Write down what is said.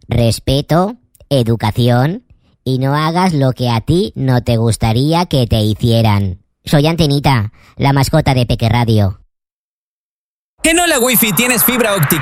respeto, educación y no hagas lo que a ti no te gustaría que te hicieran. Soy Antenita, la mascota de Peque Radio. En Hola Wi-Fi tienes fibra óptica